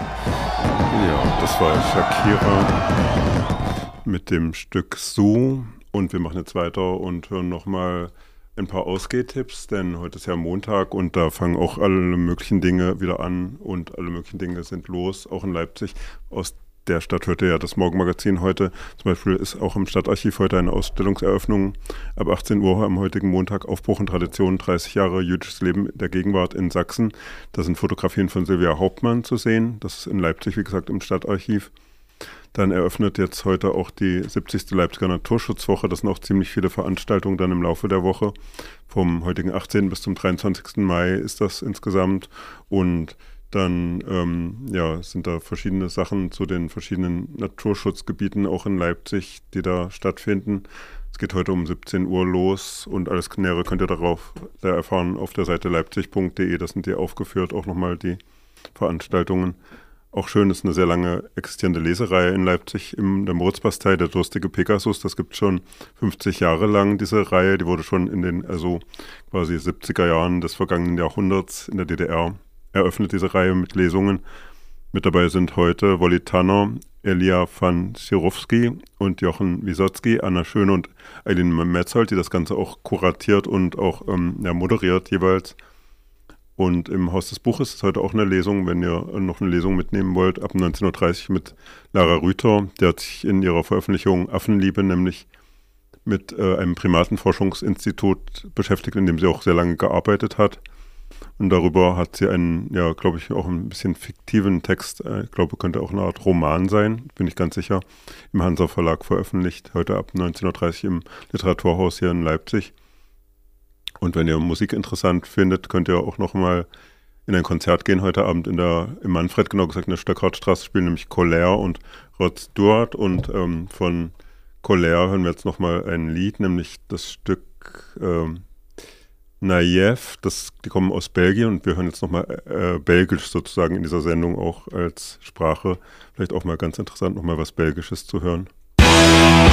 Ja, das war Shakira mit dem Stück So. Und wir machen jetzt weiter und hören nochmal ein paar Ausgehtipps, denn heute ist ja Montag und da fangen auch alle möglichen Dinge wieder an und alle möglichen Dinge sind los, auch in Leipzig. Aus der Stadt hört ihr ja das Morgenmagazin heute. Zum Beispiel ist auch im Stadtarchiv heute eine Ausstellungseröffnung ab 18 Uhr am heutigen Montag. Aufbruch und Tradition, 30 Jahre jüdisches Leben der Gegenwart in Sachsen. Da sind Fotografien von Silvia Hauptmann zu sehen. Das ist in Leipzig, wie gesagt, im Stadtarchiv. Dann eröffnet jetzt heute auch die 70. Leipziger Naturschutzwoche. Das sind auch ziemlich viele Veranstaltungen dann im Laufe der Woche. Vom heutigen 18. bis zum 23. Mai ist das insgesamt. Und dann sind da verschiedene Sachen zu den verschiedenen Naturschutzgebieten auch in Leipzig, die da stattfinden. Es geht heute um 17 Uhr los und alles Nähere könnt ihr da erfahren auf der Seite leipzig.de. Da sind die aufgeführt, auch nochmal die Veranstaltungen. Auch schön ist eine sehr lange existierende Lesereihe in Leipzig in der Moritzbastei, der durstige Pegasus. Das gibt es schon 50 Jahre lang, diese Reihe. Die wurde schon in den quasi 70er Jahren des vergangenen Jahrhunderts in der DDR eröffnet, diese Reihe mit Lesungen. Mit dabei sind heute Wolli Tanner, Elia van Schirowski und Jochen Wisotzki, Anna Schöne und Eileen Metzold, die das Ganze auch kuratiert und auch moderiert jeweils. Und im Haus des Buches ist heute auch eine Lesung, wenn ihr noch eine Lesung mitnehmen wollt, ab 19.30 Uhr mit Lara Rüther. Der hat sich in ihrer Veröffentlichung Affenliebe nämlich mit einem Primatenforschungsinstitut beschäftigt, in dem sie auch sehr lange gearbeitet hat. Und darüber hat sie einen, glaube ich, auch ein bisschen fiktiven Text, ich glaube, könnte auch eine Art Roman sein, bin ich ganz sicher, im Hansa Verlag veröffentlicht, heute ab 19.30 Uhr im Literaturhaus hier in Leipzig. Und wenn ihr Musik interessant findet, könnt ihr auch nochmal in ein Konzert gehen heute Abend im Manfred, genau gesagt in der Stöckertstraße, spielen nämlich Colère und Rod Stewart. Und von Colère hören wir jetzt nochmal ein Lied, nämlich das Stück Naiv, die kommen aus Belgien und wir hören jetzt nochmal Belgisch sozusagen in dieser Sendung auch als Sprache. Vielleicht auch mal ganz interessant, nochmal was Belgisches zu hören.